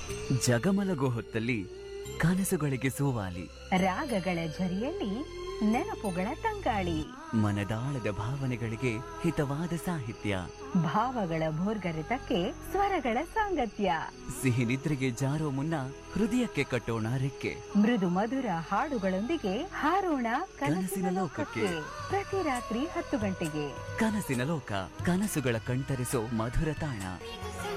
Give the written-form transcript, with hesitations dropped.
ಜಗಮಲಗೋ ಹೊತ್ತಲ್ಲಿ ಕನಸುಗಳಿಗೆ ಸೋವಾಲಿ, ರಾಗಗಳ ಝರಿಯಲ್ಲಿ ನೆನಪುಗಳ ತಂಗಾಳಿ, ಮನದಾಳದ ಭಾವನೆಗಳಿಗೆ ಹಿತವಾದ ಸಾಹಿತ್ಯ, ಭಾವಗಳ ಭೋರ್ಗರೆತಕ್ಕೆ ಸ್ವರಗಳ ಸಾಂಗತ್ಯ, ಸಿಹಿ ನಿದ್ರೆಗೆ ಜಾರೋ ಮುನ್ನ ಹೃದಯಕ್ಕೆ ಕಟ್ಟೋಣ ರೆಕ್ಕೆ, ಮೃದು ಮಧುರ ಹಾಡುಗಳೊಂದಿಗೆ ಹಾರೋಣ ಕನಸಿನ ಲೋಕಕ್ಕೆ. ಪ್ರತಿ ರಾತ್ರಿ 10 ಗಂಟೆಗೆ ಕನಸಿನ ಲೋಕ, ಕನಸುಗಳ ಕಣ್ತರಿಸೋ ಮಧುರ ತಾಣ.